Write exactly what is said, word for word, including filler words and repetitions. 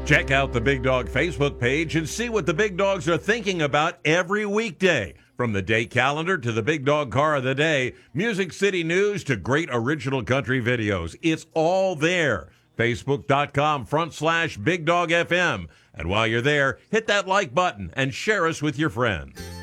Check out the Big Dog Facebook page and see what the Big Dogs are thinking about every weekday. From the day calendar to the Big Dog Car of the Day, Music City News to great original country videos. It's all there. Facebook.com front slash Big Dog F M. And while you're there, hit that like button and share us with your friends.